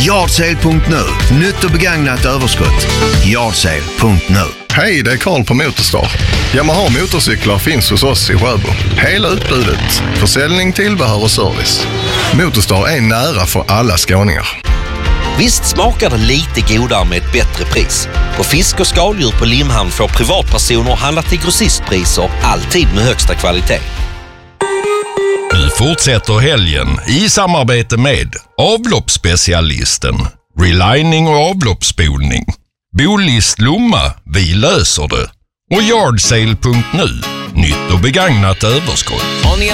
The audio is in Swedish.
Yardsale.nu. Nytt och begagnat överskott. Yardsale.nu. Hej, det är Karl på Motorstar. Yamaha motorcyklar finns hos oss i Sjöbo. Hela utbudet. Försäljning, tillbehör och service. Motorstar är nära för alla skåningar. Visst smakar det lite godare med ett bättre pris. På fisk och skaldjur på Limhamn får privatpersoner handla till grossistpriser, alltid med högsta kvalitet. Nu fortsätter helgen i samarbete med avloppsspecialisten, relining och avloppsspolning. Bolist Lomma, vi löser det. Och Yardsale.nu, nytt och begagnat överskott. Har ni